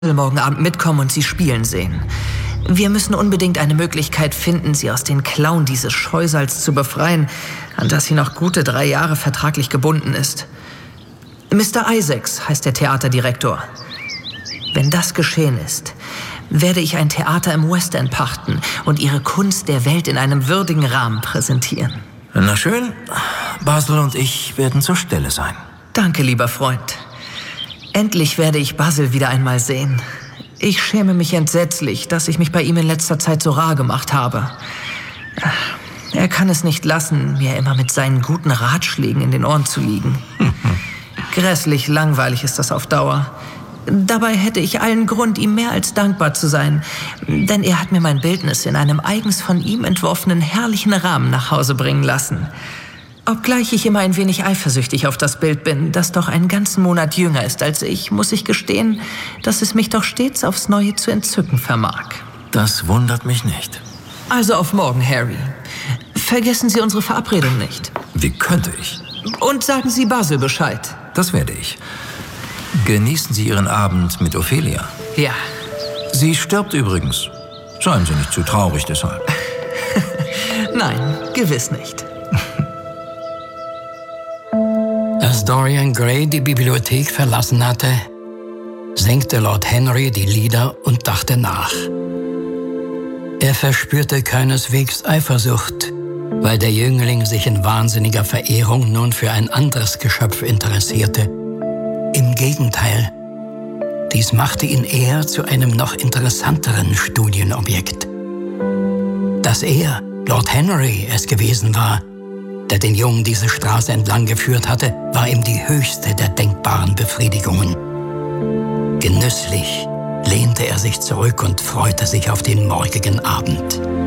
morgen Abend mitkommen und Sie spielen sehen. Wir müssen unbedingt eine Möglichkeit finden, Sie aus den Klauen dieses Scheusals zu befreien, an das sie noch gute 3 Jahre vertraglich gebunden ist. Mr. Isaacs heißt der Theaterdirektor. Wenn das geschehen ist, werde ich ein Theater im West End pachten und Ihre Kunst der Welt in einem würdigen Rahmen präsentieren. Na schön, Basil und ich werden zur Stelle sein. Danke, lieber Freund. Endlich werde ich Basil wieder einmal sehen. Ich schäme mich entsetzlich, dass ich mich bei ihm in letzter Zeit so rar gemacht habe. Er kann es nicht lassen, mir immer mit seinen guten Ratschlägen in den Ohren zu liegen. Grässlich langweilig ist das auf Dauer. Dabei hätte ich allen Grund, ihm mehr als dankbar zu sein, denn er hat mir mein Bildnis in einem eigens von ihm entworfenen herrlichen Rahmen nach Hause bringen lassen. Obgleich ich immer ein wenig eifersüchtig auf das Bild bin, das doch einen ganzen Monat jünger ist als ich, muss ich gestehen, dass es mich doch stets aufs Neue zu entzücken vermag. Das wundert mich nicht. Also auf morgen, Harry. Vergessen Sie unsere Verabredung nicht. Wie könnte ich? Und sagen Sie Basil Bescheid. Das werde ich. Genießen Sie Ihren Abend mit Ophelia. Ja. Sie stirbt übrigens. Seien Sie nicht zu traurig deshalb. Nein, gewiss nicht. Als Dorian Gray die Bibliothek verlassen hatte, senkte Lord Henry die Lider und dachte nach. Er verspürte keineswegs Eifersucht, weil der Jüngling sich in wahnsinniger Verehrung nun für ein anderes Geschöpf interessierte. Im Gegenteil, dies machte ihn eher zu einem noch interessanteren Studienobjekt. Dass er, Lord Henry, es gewesen war, der den Jungen diese Straße entlang geführt hatte, war ihm die höchste der denkbaren Befriedigungen. Genüsslich lehnte er sich zurück und freute sich auf den morgigen Abend.